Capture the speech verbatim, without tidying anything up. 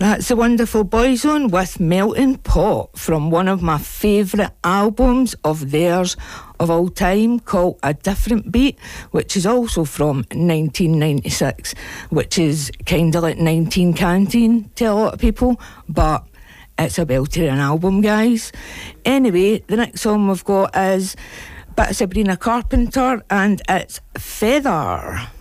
That's the Wonderful Boyzone with Melting Pot from one of my favourite albums of theirs of all time called A Different Beat, which is also from nineteen ninety-six, which is kind of like nineteen Canteen to a lot of people, but it's a belter an album, guys. Anyway, the next song we've got is a bit of Sabrina Carpenter, and it's Feather.